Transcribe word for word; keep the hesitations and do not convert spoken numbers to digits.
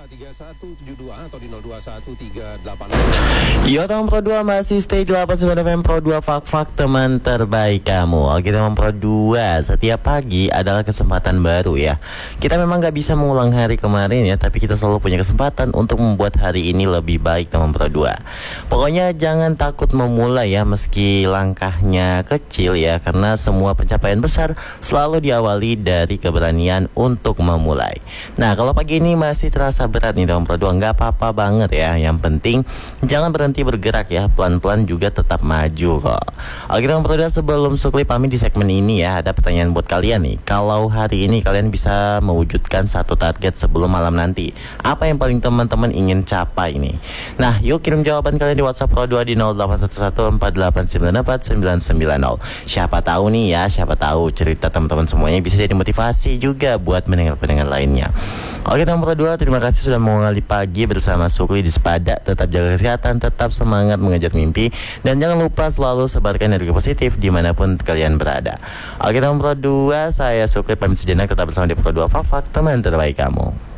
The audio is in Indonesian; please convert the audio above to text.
tiga satu tujuh dua atau di nol dua satu tiga delapan. Yo teman Pro dua masih stay di delapan sembilan F M Pro dua Fak-Fak teman terbaik kamu. Oke teman Pro dua, setiap pagi adalah kesempatan baru ya. Kita memang gak bisa mengulang hari kemarin ya, tapi kita selalu punya kesempatan untuk membuat hari ini lebih baik teman Pro dua. Pokoknya jangan takut memulai ya, meski langkahnya kecil ya, karena semua pencapaian besar selalu diawali dari keberanian untuk memulai. Nah kalau pagi ini masih terasa berat nih teman Pro dua, nggak apa-apa banget ya. Yang penting jangan berhenti bergerak ya, pelan-pelan juga tetap maju kok. Oke teman Pro dua, sebelum Sukli pamit di segmen ini ya, ada pertanyaan buat kalian nih. Kalau hari ini kalian bisa mewujudkan satu target sebelum malam nanti, apa yang paling teman-teman ingin capai nih? Nah yuk kirim jawaban kalian di WhatsApp Pro dua di nol delapan satu satu empat delapan sembilan empat sembilan sembilan nol. Siapa tahu nih ya, siapa tahu cerita teman-teman semuanya bisa jadi motivasi juga buat pendengar-pendengar lainnya. Oke teman Pro dua, terima kasih sudah mengawali pagi bersama Sukli di Sepada. Tetap jaga kesehatan, tetap semangat mengejar mimpi, dan jangan lupa selalu sebarkan energi positif dimanapun kalian berada. Oke teman Pro dua, saya Sukli pamit sejenak, tetap bersama di Pro dua Fak-Fak teman terbaik kamu.